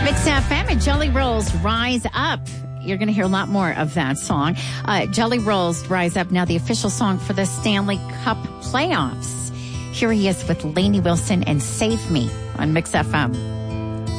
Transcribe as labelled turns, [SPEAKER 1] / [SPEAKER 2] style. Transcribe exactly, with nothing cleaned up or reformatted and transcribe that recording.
[SPEAKER 1] Mix F M and Jelly Rolls Rise Up. You're going to hear a lot more of that song. Uh, Jelly Rolls Rise Up, now the official song for the Stanley Cup playoffs. Here he is with Lainey Wilson and Save Me on Mix F M.